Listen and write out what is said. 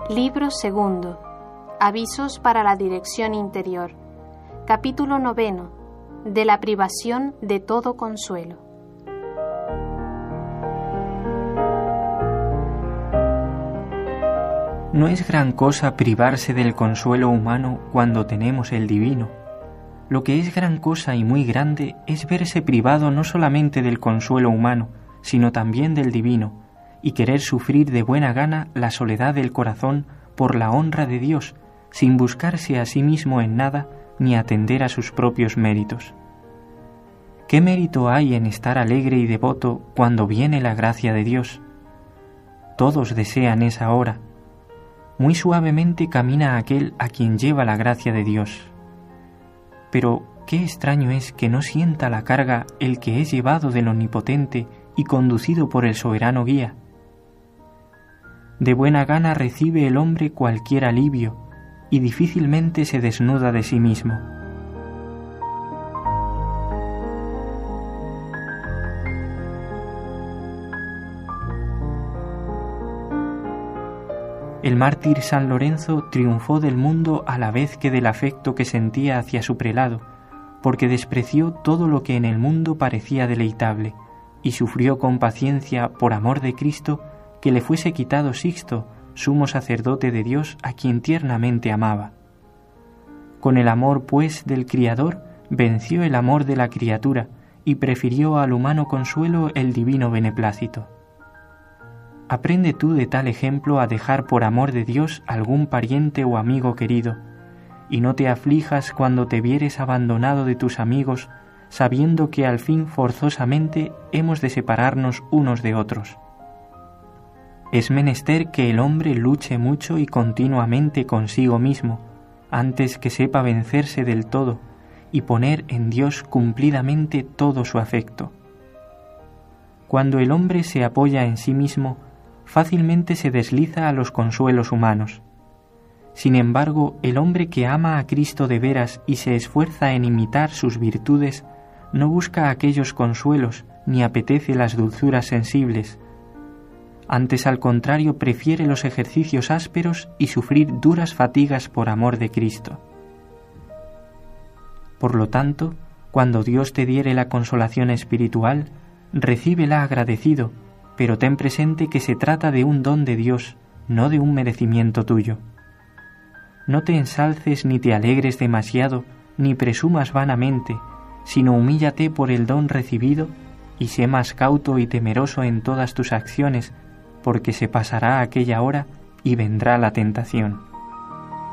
Libro segundo. Avisos para la dirección interior. Capítulo 9. De la privación de todo consuelo. No es gran cosa privarse del consuelo humano cuando tenemos el divino. Lo que es gran cosa y muy grande es verse privado no solamente del consuelo humano, sino también del divino, y querer sufrir de buena gana la soledad del corazón por la honra de Dios, sin buscarse a sí mismo en nada ni atender a sus propios méritos. ¿Qué mérito hay en estar alegre y devoto cuando viene la gracia de Dios? Todos desean esa hora. Muy suavemente camina aquel a quien lleva la gracia de Dios. Pero qué extraño es que no sienta la carga el que es llevado del Omnipotente y conducido por el soberano guía. De buena gana recibe el hombre cualquier alivio y difícilmente se desnuda de sí mismo. El mártir San Lorenzo triunfó del mundo a la vez que del afecto que sentía hacia su prelado, porque despreció todo lo que en el mundo parecía deleitable, y sufrió con paciencia, por amor de Cristo, que le fuese quitado Sixto, sumo sacerdote de Dios, a quien tiernamente amaba. Con el amor, pues, del Criador, venció el amor de la criatura, y prefirió al humano consuelo el divino beneplácito. Aprende tú de tal ejemplo a dejar por amor de Dios algún pariente o amigo querido, y no te aflijas cuando te vieres abandonado de tus amigos, sabiendo que al fin forzosamente hemos de separarnos unos de otros. Es menester que el hombre luche mucho y continuamente consigo mismo, antes que sepa vencerse del todo y poner en Dios cumplidamente todo su afecto. Cuando el hombre se apoya en sí mismo, fácilmente se desliza a los consuelos humanos. Sin embargo, el hombre que ama a Cristo de veras y se esfuerza en imitar sus virtudes, no busca aquellos consuelos ni apetece las dulzuras sensibles. Antes, al contrario, prefiere los ejercicios ásperos y sufrir duras fatigas por amor de Cristo. Por lo tanto, cuando Dios te diere la consolación espiritual, recíbela agradecido, pero ten presente que se trata de un don de Dios, no de un merecimiento tuyo. No te ensalces ni te alegres demasiado, ni presumas vanamente, sino humíllate por el don recibido y sé más cauto y temeroso en todas tus acciones, porque se pasará aquella hora y vendrá la tentación.